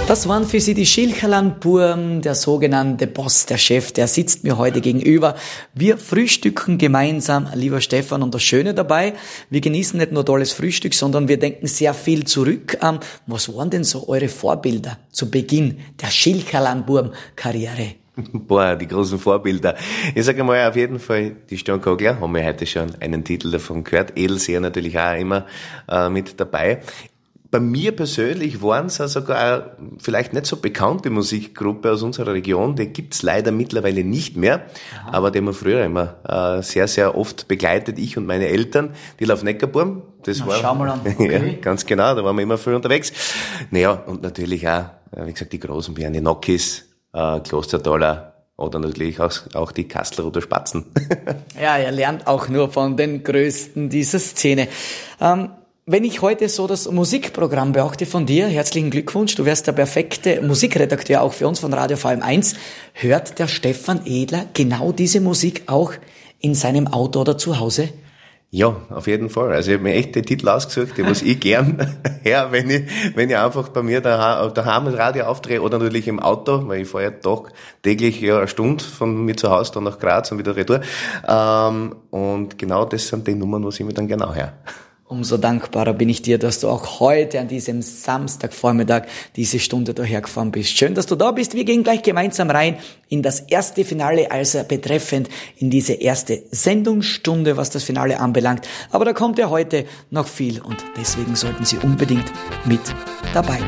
Das waren für Sie die Schilcherland-Burm, der sogenannte Boss, der Chef, der sitzt mir heute gegenüber. Wir frühstücken gemeinsam, lieber Stefan, und das Schöne dabei, wir genießen nicht nur tolles Frühstück, sondern wir denken sehr viel zurück. Was waren denn so eure Vorbilder zu Beginn der Schilcherland-Burm-Karriere? Boah, die großen Vorbilder. Ich sage mal, auf jeden Fall die Sturmkogler, haben wir heute schon einen Titel davon gehört. Edelseher natürlich auch immer mit dabei. Bei mir persönlich waren es sogar vielleicht nicht so bekannte Musikgruppe aus unserer Region, die gibt's leider mittlerweile nicht mehr, aber die haben wir früher immer sehr, sehr oft begleitet, ich und meine Eltern, die Lauf-Neckar-Burm. Das war, schau mal an. Okay. Ja, ganz genau, da waren wir immer früh unterwegs. Naja, und natürlich auch, wie gesagt, die großen Bären, die Nokis, Klostertaler oder natürlich auch die Kastelruther Spatzen. Ja, ihr lernt auch nur von den Größten dieser Szene. Wenn ich heute so das Musikprogramm beachte von dir, herzlichen Glückwunsch, du wärst der perfekte Musikredakteur auch für uns von Radio VM1. Hört der Stefan Edler genau diese Musik auch in seinem Auto oder zu Hause? Ja, auf jeden Fall. Also ich habe mir echt den Titel ausgesucht, den was ich gern her, wenn ich einfach bei mir daheim das Radio aufdrehe oder natürlich im Auto, weil ich fahre ja doch täglich eine Stunde von mir zu Hause dann nach Graz und wieder retour. Und genau das sind die Nummern, was ich mir dann genau her. Umso dankbarer bin ich dir, dass du auch heute an diesem Samstagvormittag diese Stunde daher gefahren bist. Schön, dass du da bist. Wir gehen gleich gemeinsam rein in das erste Finale, also betreffend in diese erste Sendungsstunde, was das Finale anbelangt. Aber da kommt ja heute noch viel und deswegen sollten Sie unbedingt mit dabei bleiben.